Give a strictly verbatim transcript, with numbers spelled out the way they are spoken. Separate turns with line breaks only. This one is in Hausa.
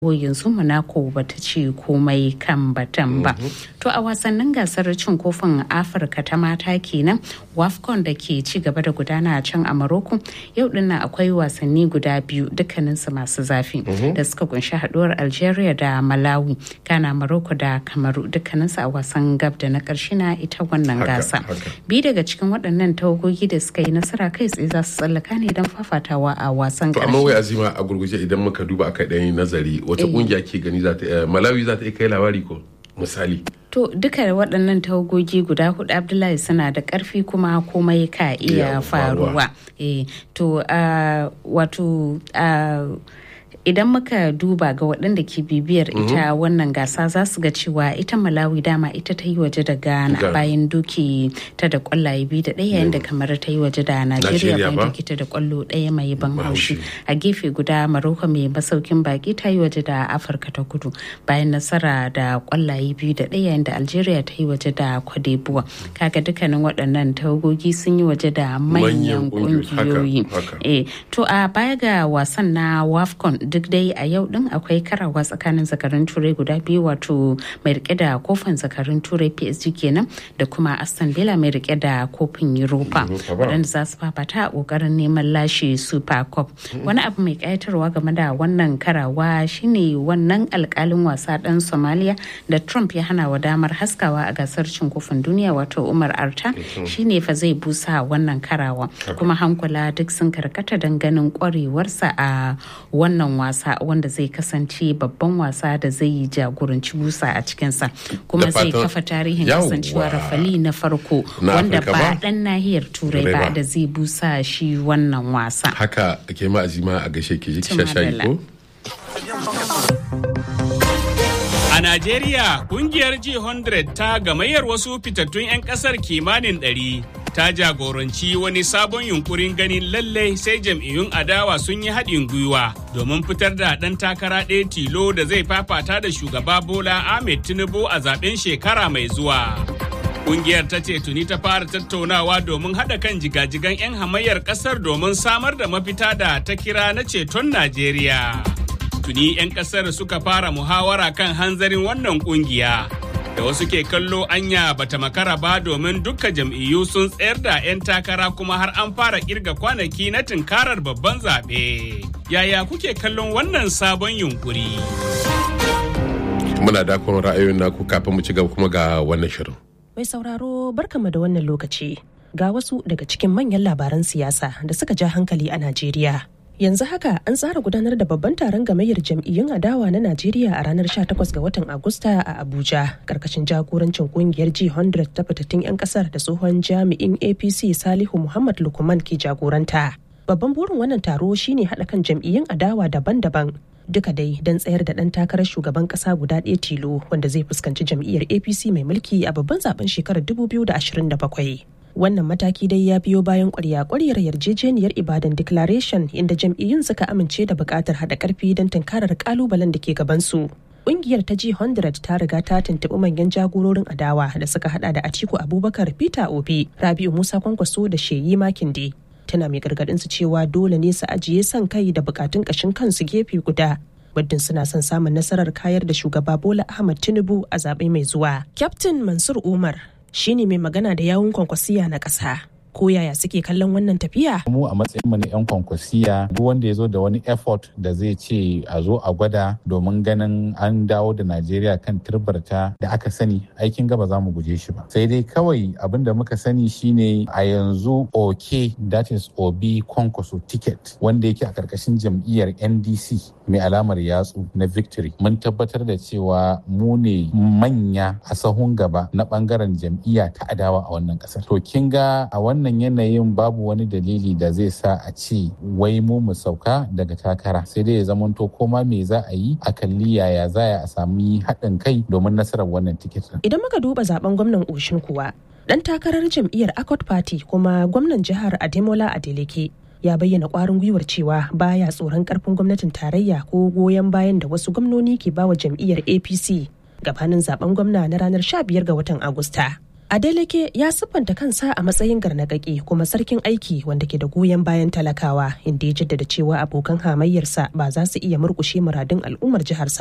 yanzu Monaco bata ce komai kan batun ba. To a wasannin gasar cin kofin Afirka ta mata kenan WAFCON da ke ci gaba da gudana a can a Morocco yau dinnan akwai wasanni guda biyu dukkaninsu masu zafi da suka kunshi haduwar Algeria da Malawi, kana Morocco da Kamaru dukkaninsu a wasan gab da na karshe na ita wannan gasa. Bi daga cikin waɗannan tawagogi da suka yi nasara kai tsaye za su tsallaka ne don fafatawa a wasan karshe.
To amma wai Azima a gurguje idan muka duba aka ɗan nazari wata kungiya ke gani za ta Malawi za ta kai labari ko misali.
To duka waɗannan tawagogi guda hudu Abdullahi suna da ƙarfi kuma komai ka iya faruwa. Eh to uh, wato uh, idan muka duba ga waɗanda ke bibiyar ita wannan gasa za su ga cewa ita Malawi dama ita ta yi waje da Ghana bayan duki ta da kwallaye biyu da ɗaya yayin da kamar ta yi waje da Najeriya bayan duki ta da kwallo ɗaya mai ban haushi. A gefe guda Morocco mai masaukin baki ta yi waje da Afirka ta Kudu bayan nasara da kwallaye biyu da ɗaya yayin da Algeria ta yi waje da Cote d'Ivoire. Kaga dukkanin waɗannan tawagogi sun yi waje da manyan ƙungiyoyi. Eh to a baya ga wasan na WAFCON duk dai a yau din akwai karawa tsakanin zakarun turai guda biyu wato mai rike da kofin zakarun turai P S G kenan da kuma Aston Villa mai rike da kofin Europa waɗanda za su fafata a kokarin neman lashe Super Cup. Wani abu mai kayatarwa game da wannan karawa shine wannan alkalin wasa dan Somalia da Trump ya hana wa damar haskawa a gasar cin kofin duniya wato Umar Arta shine fa zai busa wannan karawa kuma hankula duk sun karkata don ganin kwarewarsa a wannan wasa wanda zai kasance babban wasa da zai yi jagoranci busa a cikinsa kuma zai kafa tarihin kasancewa rafali na farko wanda ba dan nahiyar turai ba da zai busa shi wannan wasa.
Haka ke ma Azima a gashe ke ji shashayi ko?
A Najeriya, kungiyar G one hundred ta gamayyar wasu fitattun 'yan kasar kimanin ɗari ta jagoranci wani sabon yunkurin ganin lallai sai jam'iyyun adawa sun yi haɗin gwiwa domin fitar da ɗan takara ɗaya tilo da zai fafata da shugaba Bola Ahmed Tinubu a zaben shekara mai zuwa. Kungiyar ta ce tuni ta fara tattaunawa domin haɗa kan jigajigan 'yan hamayyar ƙasar domin samar da mafita da ta kira na ceton Najeriya. Tuni 'yan ƙasar suka fara muhawara kan hanzarin wannan kungiya. Da wasu ke kallo anya bata makara ba domin dukka jam'iyyu sun tsayar da 'yan takara kuma har an fara kirga kwanaki na tunkarar babban zaɓe. Yaya kuke kallon wannan sabon yunkuri?
Muna dakon ra'ayoyin naku kafin mu ci gaba kuma ga wannan shirin.
Mai sauraro barkamu da wannan lokaci. Ga wasu daga cikin manyan labaran siyasa da suka ja hankali a Najeriya. Yanzu haka an tsara gudanar da babban taron gamayyar jam'iyyun adawa na Najeriya a ranar sha takwas ga watan Agusta a Abuja, karkashin jagorancin kungiyar G one hundred ta fitattun 'yan kasar da tsohon jami'in A P C Salihu Muhammad Lukman ke jagoranta. Babban burin wannan taro shine haɗa kan jam'iyyun adawa daban-daban, duka dai don tsayar da ɗan takarar shugaban ƙasa guda ɗaya tilo wanda zai fuskanci jam'iyyar A P C mai mulki a babban zaben shekarar dubu biyu da ashirin da bakwai. Wannan mataki dai ya biyo bayan ƙwarya-ƙwaryar yarjejeniyar Ibadan Declaration inda jam'iyyun suka amince da buƙatar haɗa ƙarfi don tunkarar ƙalubalen da ke gabansu. Ƙungiyar ta G one hundred ta riga ta tuntuɓi manyan jagororin adawa da suka haɗa da Atiku Abubakar, Peter Obi, Rabi'u Musa Kwankwaso da Sheyi Makinde. Tana mai gargaɗin su cewa dole ne su ajiye son kai da buƙatun ƙashin kansu gefe guda. Muddin suna son samun nasarar kayar da shugaba Bola Ahmed Tinubu a zaɓe mai zuwa. Kyaftin Mansur Umar shine mai magana da yawun kwankwasiya na ƙasa. Ko yaya suke kallon wannan tafiya?
Mu a matsayin mu na 'yan kwankwasiya duk wanda ya zo da wani effort da zai ce a zo a gwada domin ganin an dawo da Najeriya kan turbarta da aka sani aikin gaba za mu guje shi ba. Sai dai kawai abin da muka sani shine a yanzu OK that is Obi Kwankwaso ticket wanda yake a karkashin jam'iyyar N D C mai alamar yatsu na victory. Mun tabbatar da cewa mu ne manya a sahun gaba na bangaren jam'iyya ta adawa a wannan kasar. To kin ga a wannan wannan yanayin babu wani dalili da zai sa a ce wai mu mu sauka daga takara, sai dai ya zamanto koma me za a yi a kalli yaya za a sami haɗin kai domin nasarar wannan tikitin.
Idan muka duba zaben gwamnan Oshin kuwa, dan takarar jam'iyyar Accord Party kuma gwamnan jihar Ademola Adeleke ya bayyana ƙwarin gwiwar cewa baya tsoron ƙarfin gwamnatin tarayya ko goyon bayan da wasu gwamnoni ke bawa jam'iyyar A P C gabanin zaben gwamna na ranar sha biyar ga watan Agusta. Adeleke ya siffanta kansa a matsayin garnagake kuma sarkin aiki wanda ke da goyon bayan talakawa, inda ya jaddada cewa abokan hamayyarsa ba za su iya murƙushe muradun al'ummar jihar